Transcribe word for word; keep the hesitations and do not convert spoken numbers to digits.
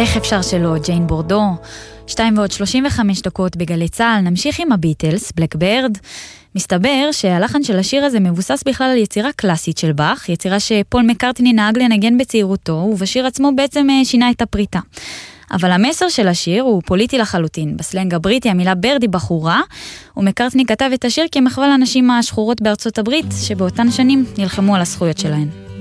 איך אפשר שלא, ג'יין בורדו. שתיים ועוד שלושים וחמש דקות בגלי צהל, נמשיך עם הביטלס, בלקברד. מסתבר שהלחן של השיר הזה מבוסס בכלל על יצירה קלאסית של באך, יצירה שפול מקרטני נהג לנגן בצעירותו, ובשיר עצמו בעצם שינה את הפריטה. אבל המסר של השיר הוא פוליטי לחלוטין. בסלנג הבריטי המילה ברדי בחורה, ומקרטני כתב את השיר כמחווה לנשים השחורות בארצות הברית, שבאותן שנים נלחמו על הזכויות שלהן.